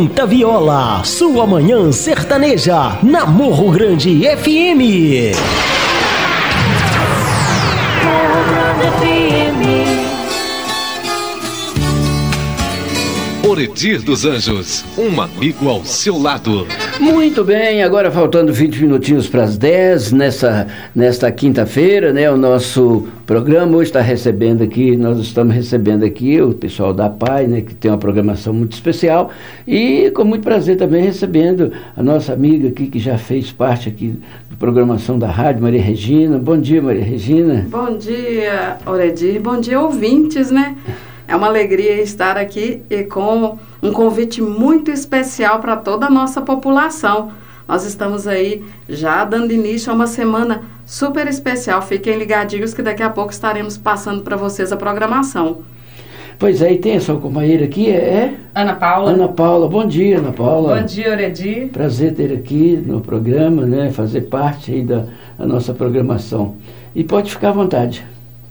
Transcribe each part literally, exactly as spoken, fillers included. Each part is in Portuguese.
Canta Viola, sua manhã sertaneja, na Morro Grande F M. Morro Grande F M. Oredir dos Anjos, um amigo ao seu lado. Muito bem, agora faltando vinte minutinhos para as dez, nessa, nesta quinta-feira, né, o nosso programa hoje está recebendo aqui, nós estamos recebendo aqui o pessoal da P A I, né, que tem uma programação muito especial, e com muito prazer também recebendo a nossa amiga aqui, que já fez parte aqui da programação da rádio, Maria Regina. Bom dia, Maria Regina. Bom dia, Oredir, bom dia, ouvintes, né? É uma alegria estar aqui e com um convite muito especial para toda a nossa população. Nós estamos aí já dando início a uma semana super especial. Fiquem ligadinhos que daqui a pouco estaremos passando para vocês a programação. Pois é, e tem a sua companheira aqui, é? Ana Paula. Ana Paula, bom dia, Ana Paula. Bom dia, Oredir. Prazer ter aqui no programa, né, fazer parte aí da, da nossa programação. E pode ficar à vontade.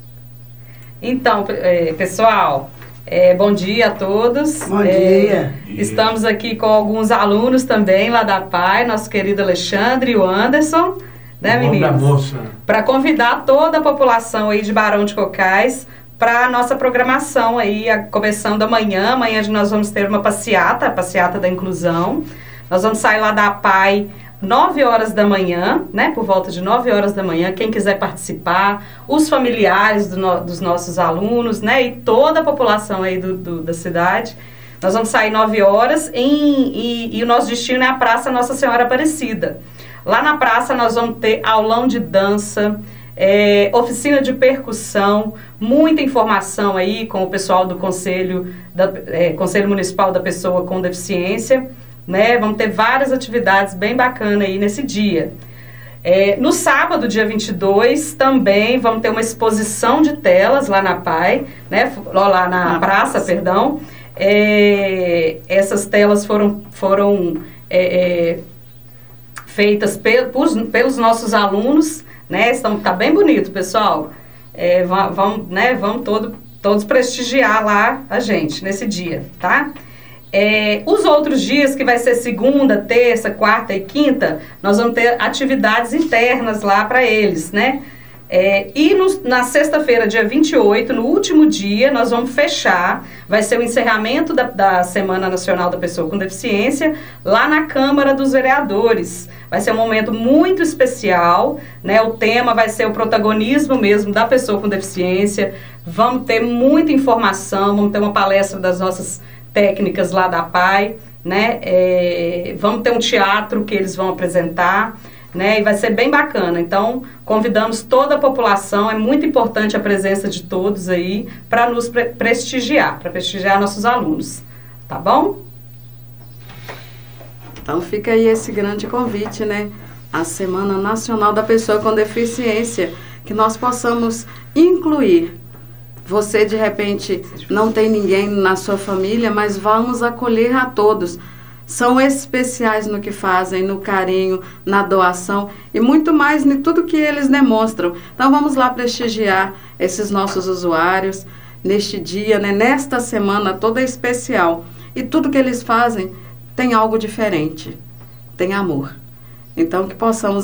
Então, é, pessoal, é, bom dia a todos. Bom é, dia. Estamos aqui com alguns alunos também lá da P A I, nosso querido Alexandre e o Anderson, né, meninos? Para convidar toda a população aí de Barão de Cocais para a nossa programação aí, a, começando amanhã. Amanhã nós vamos ter uma passeata, a passeata da inclusão. Nós vamos sair lá da P A I nove horas da manhã, né, por volta de nove horas da manhã, quem quiser participar, os familiares do no, dos nossos alunos, né, e toda a população aí do, do, da cidade. Nós vamos sair nove horas em, e, e o nosso destino é a Praça Nossa Senhora Aparecida. Lá na praça nós vamos ter aulão de dança, é, oficina de percussão, muita informação aí com o pessoal do Conselho, da, é, Conselho Municipal da Pessoa com Deficiência. Né? Vamos ter várias atividades bem bacanas aí nesse dia. É, no sábado, dia vinte e dois, também vamos ter uma exposição de telas lá na P A I, né? Lá na, na praça, praça, perdão. É, essas telas foram, foram é, é, feitas pe, por, pelos nossos alunos, né? Estão, tá bem bonito, pessoal. É, vamos, né? Vamos todo, todos prestigiar lá a gente nesse dia, tá? É, os outros dias, que vai ser segunda, terça, quarta e quinta, nós vamos ter atividades internas lá para eles, né? É, e no, na sexta-feira, dia vinte e oito, no último dia, nós vamos fechar, vai ser o encerramento da, da Semana Nacional da Pessoa com Deficiência, lá na Câmara dos Vereadores. Vai ser um momento muito especial, né? O tema vai ser o protagonismo mesmo da pessoa com deficiência. Vamos ter muita informação, vamos ter uma palestra das nossas técnicas lá da P A I, né? É, vamos ter um teatro que eles vão apresentar, né? E vai ser bem bacana. Então, convidamos toda a população, é muito importante a presença de todos aí para nos pre prestigiar, para prestigiar nossos alunos, tá bom? Então fica aí esse grande convite, né? A Semana Nacional da Pessoa com Deficiência, que nós possamos incluir. Você, de repente, não tem ninguém na sua família, mas vamos acolher a todos. São especiais no que fazem, no carinho, na doação e muito mais em tudo que eles demonstram. Então, vamos lá prestigiar esses nossos usuários neste dia, né, nesta semana toda especial. E tudo que eles fazem tem algo diferente, tem amor. Então, que possamos